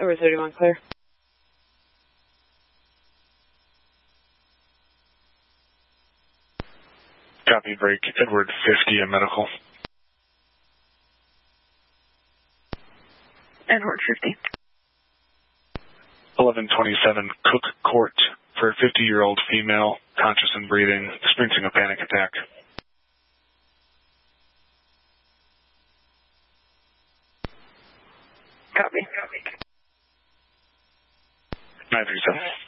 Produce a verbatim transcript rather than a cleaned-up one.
Over thirty-one, clear. Copy, break. Edward fifty, a medical. Edward fifty. eleven twenty-seven Cook Court for a fifty-year-old female, conscious and breathing, experiencing a panic attack. Copy. Copy. nine three seven.